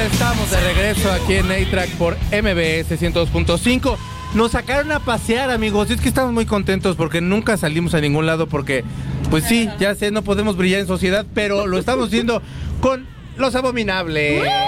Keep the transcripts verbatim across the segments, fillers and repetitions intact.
estamos de regreso aquí en A-Track por M B S ciento dos punto cinco. Nos sacaron a pasear, amigos. Es que estamos muy contentos porque nunca salimos a ningún lado porque, pues sí, ya sé, no podemos brillar en sociedad, pero lo estamos haciendo con Los Abominables. ¡Sí!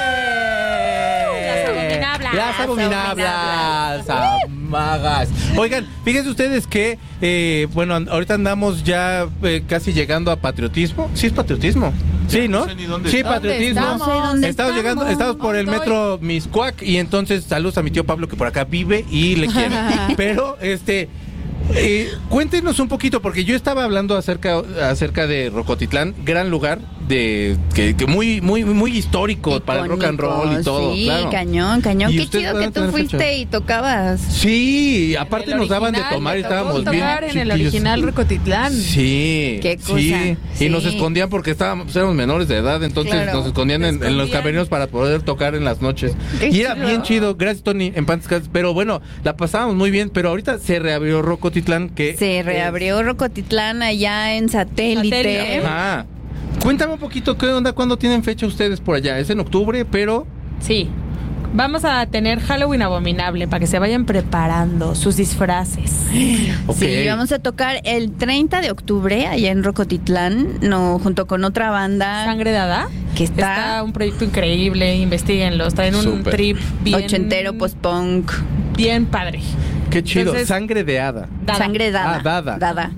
Las abominables. Las abominables. Amagas. Oigan, fíjense ustedes que, eh, bueno, ahorita andamos ya eh, casi llegando a patriotismo. Sí, es patriotismo. Sí, ¿no? No sé ni dónde sí, estamos. patriotismo. No sé dónde estamos llegando, estamos por el metro Miscuac y entonces saludos a mi tío Pablo que por acá vive y le quiere. Pero, este, eh, cuéntenos un poquito porque yo estaba hablando acerca acerca de Rocotitlán, gran lugar de que, que muy muy muy histórico Icónico, para el rock and roll y todo. Sí, claro. cañón, cañón. ¿Y Qué ustedes chido van a que tú tener fuiste fecha? y tocabas. Sí, aparte En el nos daban de original, tomar y me tocó estábamos bien tocar en el chiquillos. original Rocotitlán. Sí, Qué cosa, sí. sí. Y nos escondían porque estábamos éramos menores de edad, entonces Claro. nos escondían en, en los Escondían. camerinos para poder tocar en las noches. Qué Y era chido. bien chido, gracias Tony, en paz descanse. Pero bueno, la pasábamos muy bien, pero ahorita se reabrió Rocotitlán que Se reabrió Rocotitlán allá en Satélite. Satélite. Ah, cuéntame un poquito qué onda, cuándo tienen fecha ustedes por allá. Es en octubre, pero Sí. Vamos a tener Halloween abominable para que se vayan preparando sus disfraces. ok. Sí, vamos a tocar el treinta de octubre allá en Rocotitlán, no, junto con otra banda Sangre Dada. que está, Está un proyecto increíble, investiguenlos. Traen un Súper. trip bien ochentero, post-punk. bien padre. Qué chido, Entonces, sangre de hada. Dada. Sangre dada. Ah, dada. Dada.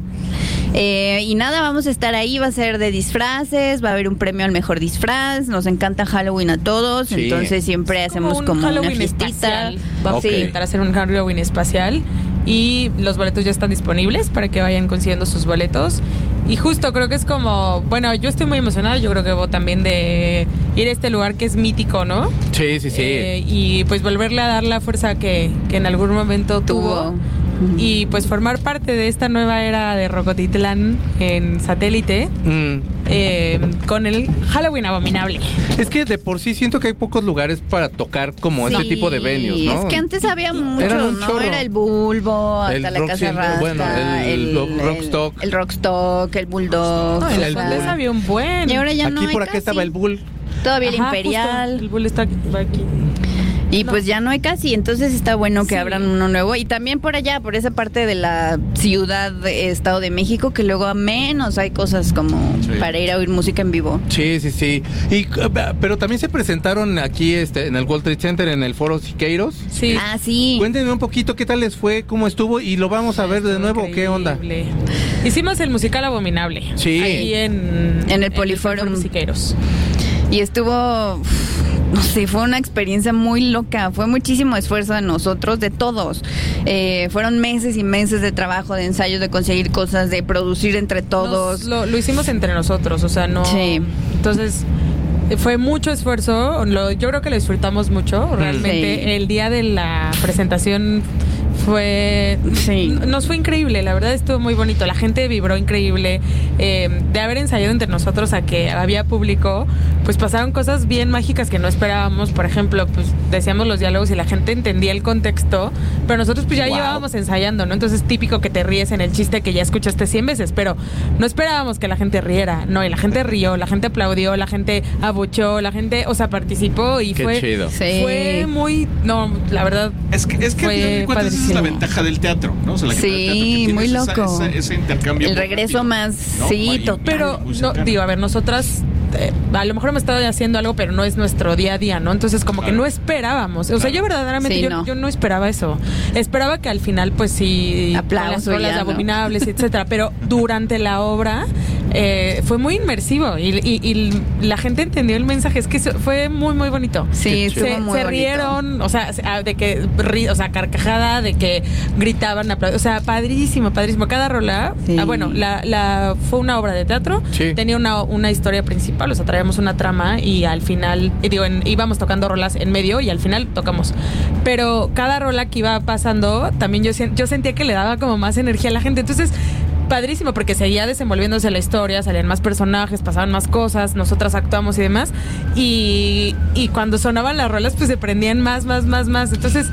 Eh, y nada, vamos a estar ahí, va a ser de disfraces, va a haber un premio al mejor disfraz, nos encanta Halloween a todos, Sí. entonces siempre hacemos un como una Halloween fiestita. espacial. Vamos Ok. a intentar hacer un Halloween espacial y los boletos ya están disponibles para que vayan consiguiendo sus boletos. Y justo creo que es como, bueno, yo estoy muy emocionada, yo creo que vos también de ir a este lugar que es mítico, ¿no? Sí, sí, sí. Eh, y pues volverle a dar la fuerza que, que en algún momento tuvo. Tuvo. Y pues formar parte de esta nueva era de Rocotitlán en Satélite Mm. eh, con el Halloween abominable. Es que de por sí siento que hay pocos lugares para tocar como Sí, este tipo de venues, ¿no? Es que antes había mucho, Eran un ¿no? chorro. Era el Bulbo, hasta El la Rock Casa Center, Rasta, bueno, el Rock- Rockstock. el, el Rockstock, el Bulldog. No, en o las sea, bandas había un buen. y ahora ya Aquí no hay por acá casi. estaba el Bull. Todavía el Ajá, Imperial. justo, el bull está aquí. va aquí. Y pues ya no hay casi, entonces está bueno que Sí. abran uno nuevo. Y también por allá, por esa parte de la ciudad, de Estado de México, que luego a menos hay cosas como Sí. para ir a oír música en vivo. Sí, sí, sí. Y, uh, pero también se presentaron aquí este, en el World Trade Center, en el Foro Siqueiros. Sí. Ah, sí. Cuéntenme un poquito qué tal les fue, cómo estuvo y lo vamos a ver de nuevo. ¿Qué onda? Increíble. Hicimos el musical abominable. Sí. Ahí en, En el Poliforum. Foro Siqueiros. Y estuvo, uf, no sé, fue una experiencia muy loca. Fue muchísimo esfuerzo de nosotros, de todos. Eh, fueron meses y meses de trabajo, de ensayos, de conseguir cosas, de producir entre todos. Nos- lo, lo hicimos entre nosotros, o sea, no. Sí. Entonces, eh, fue mucho esfuerzo. Lo, yo creo que lo disfrutamos mucho. Realmente, Sí. el día de la presentación fue. Sí. Nos fue increíble, la verdad estuvo muy bonito. La gente vibró increíble. Eh, de haber ensayado entre nosotros a que había público, pues pasaron cosas bien mágicas que no esperábamos. Por ejemplo, pues decíamos los diálogos y la gente entendía el contexto, pero nosotros pues ya Wow. llevábamos ensayando, ¿no? Entonces típico que te ríes en el chiste que ya escuchaste cien veces, pero no esperábamos que la gente riera, no, y la gente rió, la gente aplaudió, la gente abuchó, la gente, o sea, participó y Qué fue chido. Sí. fue muy, no, la verdad. Es que, es que al Fue final de cuentas esa es la padrísimo. ventaja del teatro, ¿no? O sea, la Sí, que el teatro que tienes muy esa- loco. esa- ese intercambio. El muy regreso rápido, más, ¿no? sí, Muy- total. Pero, muy no, cercano. digo, a ver, nosotras eh, a lo mejor hemos estado haciendo algo, pero no es nuestro día a día, ¿no? Entonces, como Claro. que no esperábamos. O sea, Claro. yo verdaderamente, Sí, yo, no. yo no esperaba eso. Esperaba que al final, pues sí, Aplauso con las rolas ya, ¿no? abominables, etcétera. Pero durante la obra eh, fue muy inmersivo y, y- y la gente entendió el mensaje. Es que eso fue muy, muy bonito. Sí, Qué estuvo Se, muy se bonito. rieron, o sea, se- ah, de que, ri- o sea, carcajada, de que gritaban, aplaudían, o sea, padrísimo, padrísimo. Cada rola, Sí. ah, bueno, la, la fue una obra de teatro, Sí. tenía una, una historia principal, o sea, traíamos una trama y al final, y digo, en- íbamos tocando rolas en medio y al final tocamos. Pero cada rola que iba pasando, también yo, sien- yo sentía que le daba como más energía a la gente. Entonces, padrísimo porque seguía desenvolviéndose la historia, salían más personajes, pasaban más cosas, nosotras actuamos y demás. Y, y cuando sonaban las rolas, pues se prendían más, más, más, más. Entonces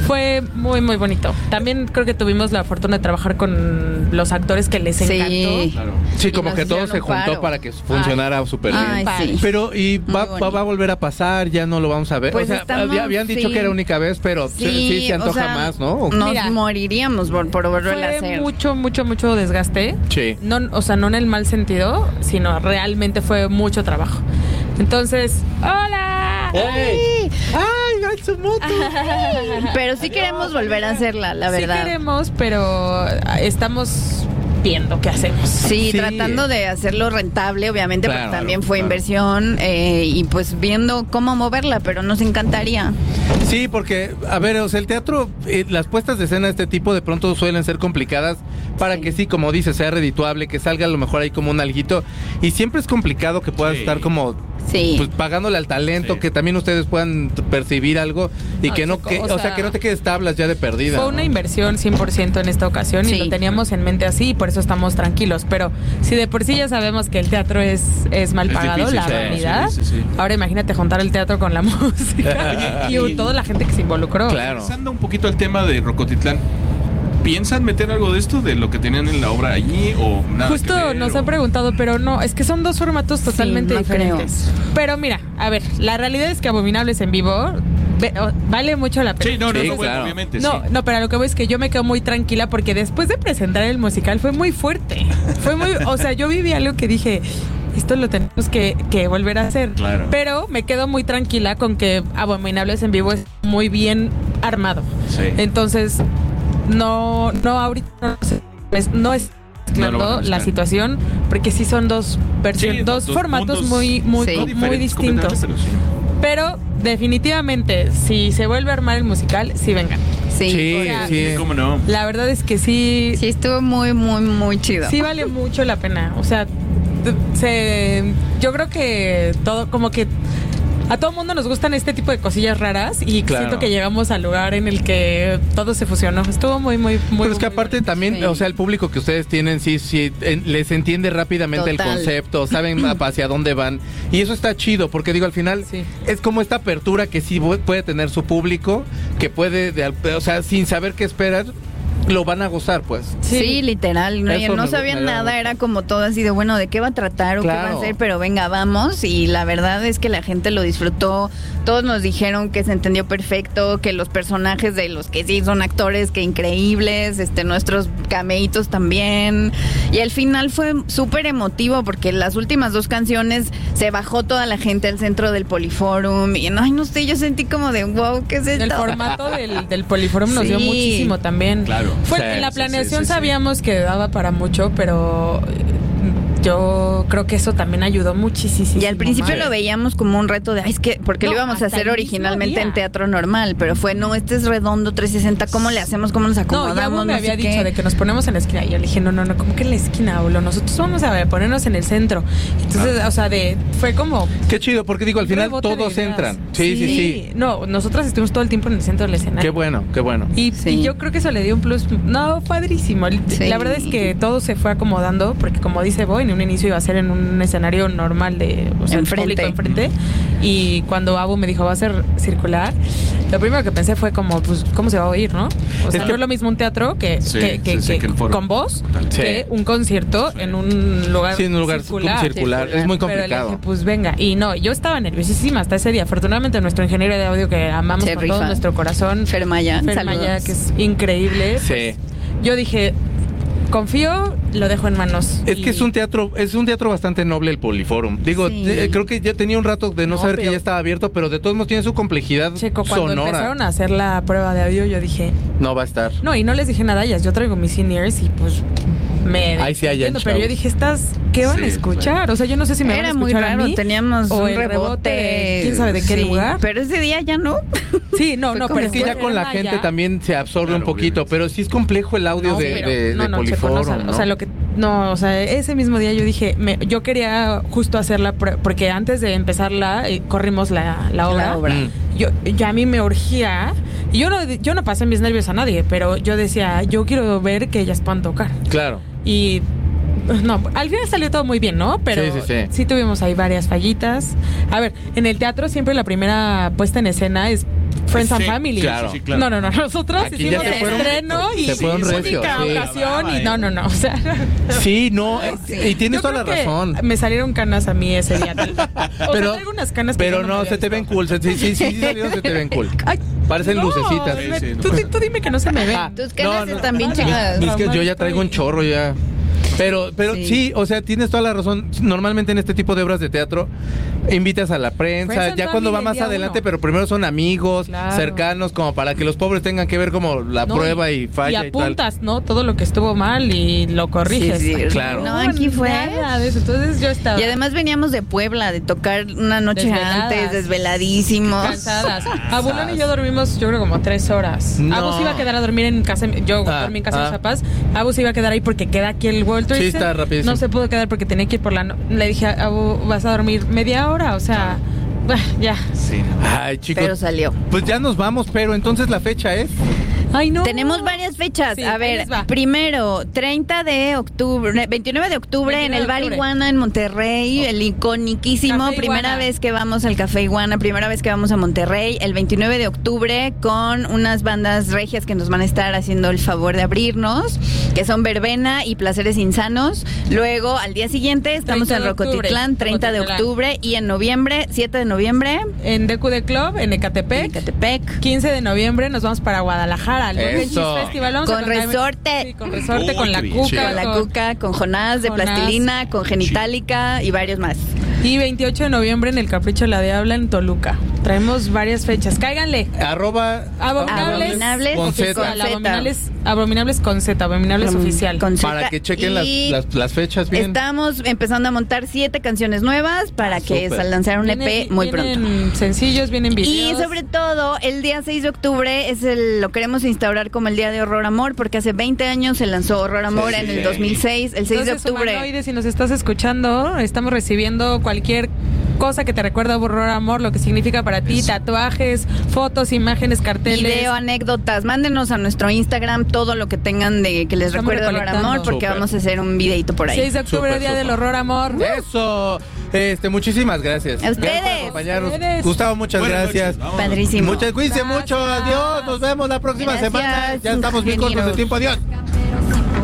Fue muy, muy bonito. También creo que tuvimos la fortuna de trabajar con los actores que les Sí. encantó. Claro. Sí, Y como nos que todo hicieron se un juntó paro. para que funcionara súper Ay, bien. sí. Pero, ¿y va, Muy va, va a volver a pasar? ¿Ya no lo vamos a ver? Pues o sea, estamos- había- habían dicho sí. que era única vez, pero sí, sí se o antoja sea, más, ¿no? Nos Mira, moriríamos por, por volverlo a Fue hacer. mucho, mucho, mucho desgaste. Sí. No, o sea, no en el mal sentido, sino realmente fue mucho trabajo. Entonces, ¡hola! ¡Ey! ¡Ay, Matsumoto! Pero sí queremos volver a hacerla, la verdad. Sí queremos, pero estamos viendo qué hacemos. Sí, Sí. tratando de hacerlo rentable, obviamente, Claro, porque también fue claro. inversión eh, y pues viendo cómo moverla, pero nos encantaría. Sí, porque, a ver, o sea, el teatro, eh, las puestas de escena de este tipo de pronto suelen ser complicadas para Sí. que sí, como dices, sea redituable, que salga a lo mejor ahí como un alguito. Y siempre es complicado que puedas Sí. estar como Sí. pues pagándole al talento, Sí. que también ustedes puedan t- percibir algo y No, que no, chico, que, o o, sea, sea, que no te quedes tablas ya de perdida. Fue ¿no? una inversión cien por ciento en esta ocasión Sí. y lo teníamos en mente así y por eso estamos tranquilos. Pero si de por sí ya sabemos que el teatro es, es mal Es pagado, difícil, la sí, realidad, sí, sí, sí. ahora imagínate juntar el teatro con la música y, y toda la gente que se involucró. Claro. Regresando un poquito al tema de Rocotitlán, ¿piensan meter algo de esto, de lo que tenían en la obra allí o nada Justo que ver, nos o- han preguntado, pero no, es que son dos formatos totalmente no diferentes. Pero mira, a ver, la realidad es que Abominables en vivo ve- o- vale mucho la pena. Sí, no, no, Sí, no, bueno, claro. obviamente, No, sí. no, pero a lo que voy es que yo me quedo muy tranquila porque después de presentar el musical fue muy fuerte. Fue muy, o sea, yo viví algo que dije, esto lo tenemos que, que volver a hacer. Claro. Pero me quedo muy tranquila con que Abominables en vivo es muy bien armado. Sí. Entonces, no, no ahorita no, se- es- no es No lo van a mezclando mezclar. la situación porque sí son dos versiones, Sí, dos, dos formatos mundos muy, muy, Sí. No muy diferentes distintos. completamente, pero sí. Pero definitivamente, si se vuelve a armar el musical, sí vengan. Sí. Sí, o sea, sí. ¿Cómo no? La verdad es que sí, Sí, estuvo muy, muy, muy chido. sí vale mucho la pena. O sea, t- se, yo creo que todo, como que a todo mundo nos gustan este tipo de cosillas raras y Claro. siento que llegamos al lugar en el que todo se fusionó. Estuvo muy, muy, muy. Pero es que muy aparte bonito. también, Sí. o sea, el público que ustedes tienen, sí, sí, en- les entiende rápidamente Total. el concepto, saben hacia dónde van. Y eso está chido, porque digo, al final, Sí. es como esta apertura que sí pu- puede tener su público, que puede, de al- o sea, sin saber qué esperar, lo van a gozar, pues. Sí, literal. No, Eso no me- sabían me da nada, mucho. era como todo así de, bueno, ¿de qué va a tratar o qué Claro. va a hacer? Pero venga, vamos. Y la verdad es que la gente lo disfrutó. Todos nos dijeron que se entendió perfecto, que los personajes de los que sí son actores, que increíbles, este, nuestros cameitos también. Y al final fue súper emotivo porque las últimas dos canciones se bajó toda la gente al centro del Poliforum. Y ay, no sé, yo sentí como de, wow, ¿qué es esto? El formato del, del Poliforum nos dio Sí. muchísimo también. Claro. Fue, Sí, en la sí, planeación sí, sí, sí. sabíamos que daba para mucho, pero eh, yo creo que eso también ayudó muchísimo. Y al principio más. lo veíamos como un reto de, ay, es que, porque No, lo íbamos a hasta hacer el originalmente mismo en día. teatro normal, pero fue, no, este es redondo trescientos sesenta, ¿cómo le hacemos? ¿Cómo nos No, acomodamos? ya Abu me No había sé dicho qué. de que nos ponemos en la esquina. Y yo le dije, no, no, no, ¿cómo que en la esquina, Abuelo? Nosotros vamos a ponernos en el centro. Entonces, o sea, de fue como... Qué chido, porque digo, al final rebote de todos ideas. entran. Sí, sí, sí. No, nosotras estuvimos todo el tiempo en el centro del escenario. Qué bueno, qué bueno. Y, Sí. y yo creo que eso le dio un plus. No, padrísimo. Sí. La verdad es que todo se fue acomodando, porque como dice Bo, en un inicio iba a ser en un escenario normal de o sea, el Enfrente. público enfrente. Y cuando Abu me dijo va a ser circular, lo primero que pensé fue como, pues, ¿cómo se va a oír, no? O sea, que- no es lo mismo un teatro que, Sí, que, que- sí, sí, que que el foro. con voz Total. que Sí. un concierto en un lugar Sí, en un lugar circular. circular. Es muy Pero le complicado. dije, pues venga. Y no, yo estaba nerviosísima hasta ese día. Afortunadamente nuestro ingeniero de audio que amamos Se con rifa. todo nuestro corazón, Fermaya, Fermaya, saludos. que es increíble. Sí. pues, yo dije, confío, lo dejo en manos. Es Y- que es un teatro, es un teatro bastante noble el Poliforum. Digo, Sí. eh, creo que ya tenía un rato de no, No, saber que pero- ya estaba abierto, pero de todos modos tiene su complejidad Checo, cuando sonora. empezaron a hacer la prueba de audio, yo dije, No va a estar. no, y no les dije nada a ellas. Yo traigo mis seniors y pues me. Ahí sí hay entiendo, chavos. pero yo dije, ¿estas qué van Sí, a escuchar? O sea, yo no sé si me van a Era muy escuchar a raro, mí. teníamos o un el rebote. rebote, ¿quién sabe de qué Sí, lugar? Pero ese día ya no. Sí, no, Fue no, como- pero Es que ya con la gente también se absorbe Claro, un poquito, obviamente. pero sí es complejo el audio No, de, pero- de, no, de no, Checo, Poliforum, no sabe. ¿no? O sea, lo que no, o sea, ese mismo día yo dije, me- yo quería justo hacerla pr- porque antes de empezarla eh, corrimos la, la obra. La obra. Mm. Yo ya a mí me urgía y yo no yo no pasé mis nervios a nadie, pero yo decía, yo quiero ver que ellas puedan tocar. Claro. Y no, al final salió todo muy bien, ¿no? Pero Sí, sí, sí. tuvimos ahí varias fallitas. A ver, en el teatro siempre la primera puesta en escena es Friends and Sí, Family. claro. Sí, sí, claro. No, no, no. Nosotros Aquí ya hicimos se fueron- estreno y se fueron única recios, sí. ocasión y Brava, no, no, no. O sea, Sí, no, eh, y tienes yo toda la creo que razón. Me salieron canas a mí ese día. O Pero, sea, traigo unas canas que pero yo me no, había se te ven visto. cool. Se, sí, sí, sí, sí salieron, se te ven cool. Ay, Parecen no, lucecitas. me- Sí, sí, no tú, pasa di- tú dime que no se me ven. Ah, Tus canas no, no. están bien Ah, chidas. Es que yo ya traigo un chorro ya. Pero, pero sí. Sí. o sea, tienes toda la razón. Normalmente en este tipo de obras de teatro invitas a la prensa, Friends and ya cuando va Family, más día adelante, uno. pero primero son amigos, Claro. cercanos, como para que los pobres tengan que ver como la No, prueba y, falla y y, tal. apuntas, ¿no? Todo lo que estuvo mal y lo corriges. Sí, sí, claro. No, aquí fue. Nada de eso. Entonces yo estaba Y además veníamos de Puebla, de tocar una noche Desveladas. antes, desveladísimos. cansadas. Abulón y yo dormimos, yo creo, como tres horas. No. Abu se iba a quedar a dormir en casa. Yo Ah, dormí en casa ah. de mis papás. Abu se iba a quedar ahí porque queda aquí el World Trade Sí, Center. está rapidísimo. No se pudo quedar porque tenía que ir por la. No Le dije, Abu, vas a dormir media hora. O sea, bah, ya. Sí. Ay, chicos. Pero salió. Pues ya nos vamos, pero entonces la fecha es. Ay, no. Tenemos varias fechas. Sí, a ahí ver, les va. primero, treinta de octubre, veintinueve de octubre en veintinueve el de Bar octubre. Iguana en Monterrey, el iconiquísimo. Café Primera Iguana. vez que vamos al Café Iguana, primera vez que vamos a Monterrey, el veintinueve de octubre con unas bandas regias que nos van a estar haciendo el favor de abrirnos, que son Verbena y Placeres Insanos. Luego, al día siguiente, estamos treinta en de octubre, Rocotitlán, treinta de Rocotitlán. octubre, y en noviembre, siete de noviembre, En D Q D Club, en Ecatepec. en Ecatepec. quince de noviembre nos vamos para Guadalajara, al Buen Eso. Cheese Festival. Vamos a Con contar- resorte. Sí, con resorte, Uy, con la qué cuca. chido. Con la cuca, con Jonás de Jonás. Plastilina, con Genitalica y varios más. Y veintiocho de noviembre en el Capricho de la Diabla en Toluca. Traemos varias fechas. Cáiganle. Arroba Abominables, Abominables con oficial, Z. con Z. Abominables, abominables con Z, abominables oficial. Con Para Z. que chequen las, Y las, las fechas bien. estamos empezando a montar siete canciones nuevas para que Súper. se lanzar un E Vienen- P muy pronto. vienen sencillos, vienen Y videos. sobre todo, el día seis de octubre es el, lo queremos instaurar como el Día de Horror Amor, porque hace veinte años se lanzó Horror Amor Sí, en sí. el dos mil seis, el seis de Entonces, octubre. Humanoide, si nos estás escuchando, estamos recibiendo cualquier cosa que te recuerda a Horror Amor, lo que significa para ti, tatuajes, fotos, imágenes, carteles. Video, anécdotas, mándenos a nuestro Instagram todo lo que tengan de que les Estamos recuerde Horror recolectando. Amor, porque Súper. vamos a hacer un videito por ahí. seis de octubre, Súper, Día súper. del Horror Amor. Eso. Este, muchísimas gracias. A ustedes. Gracias por acompañarnos. Ustedes. Gustavo, muchas Buenas gracias. noches, vámonos. Padrísimo. Muchas, cuídense Gracias. mucho. Adiós. Nos vemos la próxima Gracias, semana. Ya estamos bien cortos de ingenieros. tiempo. Adiós.